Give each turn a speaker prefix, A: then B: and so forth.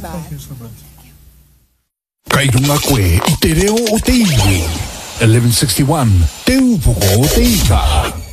A: Thank you so much.
B: Kairunga koe i te reo o te iwi. 1161 Te Upoko o te Ika.